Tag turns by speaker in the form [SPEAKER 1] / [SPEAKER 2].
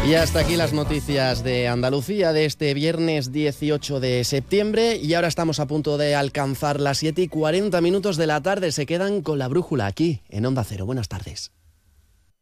[SPEAKER 1] Y hasta aquí las noticias de Andalucía de este viernes 18 de septiembre. Y ahora estamos a punto de alcanzar las 7:40 de la tarde. Se quedan con la brújula aquí en Onda Cero. Buenas tardes.